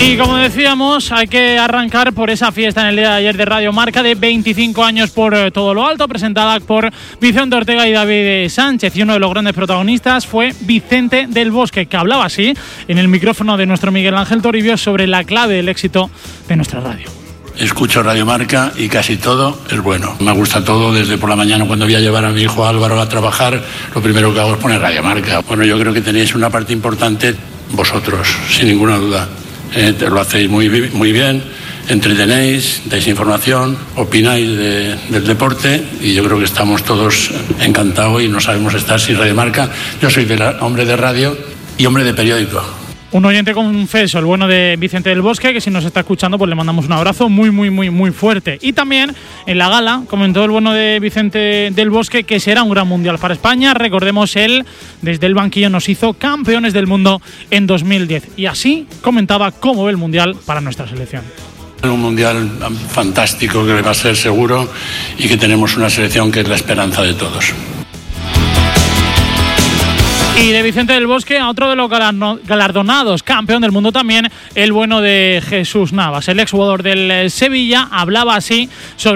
Y como decíamos, hay que arrancar por esa fiesta en el día de ayer de Radio Marca de 25 años por todo lo alto, presentada por Vicente Ortega y David Sánchez. Y uno de los grandes protagonistas fue Vicente del Bosque, que hablaba así en el micrófono de nuestro Miguel Ángel Toribio sobre la clave del éxito de nuestra radio. Escucho Radio Marca y casi todo es bueno. Me gusta todo, desde por la mañana cuando voy a llevar a mi hijo Álvaro a trabajar, lo primero que hago es poner Radio Marca. Bueno, yo creo que tenéis una parte importante vosotros, sin ninguna duda. Lo hacéis muy bien, entretenéis, dais información, opináis del deporte y yo creo que estamos todos encantados y no sabemos estar sin Radio Marca. Yo soy hombre de radio y hombre de periódico. Un oyente confeso, el bueno de Vicente del Bosque, que si nos está escuchando pues le mandamos un abrazo muy fuerte. Y también en la gala comentó el bueno de Vicente del Bosque que será un gran mundial para España. Recordemos, él desde el banquillo nos hizo campeones del mundo en 2010. Y así comentaba cómo ve el mundial para nuestra selección. Un mundial fantástico que va a ser seguro y que tenemos una selección que es la esperanza de todos. Y de Vicente del Bosque a otro de los galardonados, campeón del mundo también, el bueno de Jesús Navas. El exjugador del Sevilla hablaba así sobre